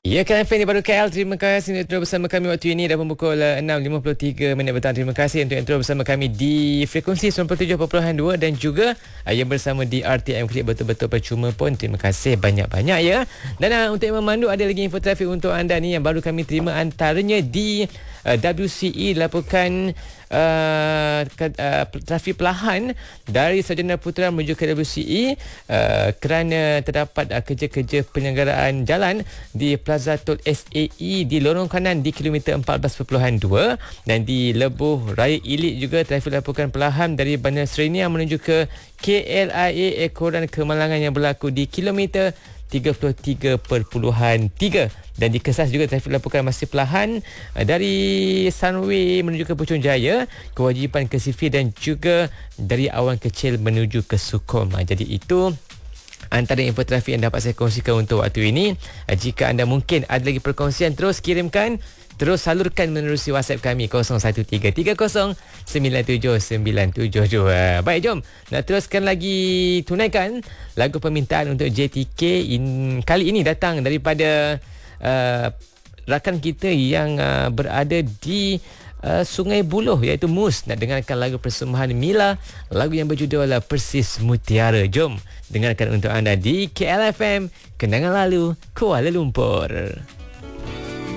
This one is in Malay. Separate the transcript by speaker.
Speaker 1: Ya, KLFM baru KL. Terima kasih untuk terus bersama kami waktu ini dah pukul 6.53 petang. Terima kasih untuk terus bersama kami di frekuensi 97.2 dan juga yang bersama di RTM Klik betul-betul percuma pun. Terima kasih banyak-banyak ya. Dan untuk yang memandu, ada lagi info trafik untuk anda ni yang baru kami terima, antaranya di WCE dilaporkan trafik pelahan dari Sarjana Putra menuju ke WCE kerana terdapat kerja-kerja penyelenggaraan jalan di Plaza Tol SAE di lorong kanan di kilometer 14.2, dan di Lebuh Raya Ilik juga trafik dilaporkan pelahan dari Bandar Serenia menuju ke KLIA Ekoran Kemalangan yang berlaku di kilometer 33.3, dan di Kesas juga trafik dilaporkan masih pelahan dari Sunway menuju ke Putrajaya, Kewajipan ke Sifi dan juga dari Awan Kecil menuju ke Sukhum. Jadi itu antara info trafik yang dapat saya kongsikan untuk waktu ini. Jika anda mungkin ada lagi perkongsian, terus kirimkan, terus salurkan menerusi WhatsApp kami 0113309797. Baik, jom nak teruskan lagi, tunaikan lagu permintaan untuk JTK. Kali ini datang daripada rakan kita yang berada di Sungai Buloh, iaitu Mus. Nak dengarkan lagu persembahan Mila, lagu yang berjudul Persis Mutiara. Jom dengarkan untuk anda di KLFM, Kenangan Lalu, Kuala Lumpur.